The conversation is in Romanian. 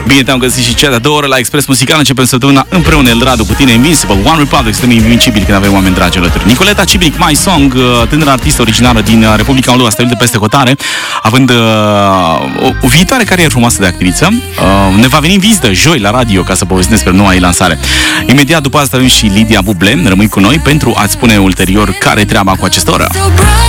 Bine te-am găsit și cea de-a doua oră la Express Muzical. Începem săptămâna împreună, El Radu, cu tine, Invincible, One Republic. Suntem invincibili când avem oameni dragi alături. Nicoleta Cibric, My Song, tânără artistă originară din Republica Moldova, stabilită peste hotare, având o viitoare carieră frumoasă de actriță. Ne va veni în vizită joi la radio ca să povestim despre noua ei lansare. Imediat după asta avem și Lidia Buble. Rămâi cu noi pentru a-ți spune ulterior care e treaba cu această oră.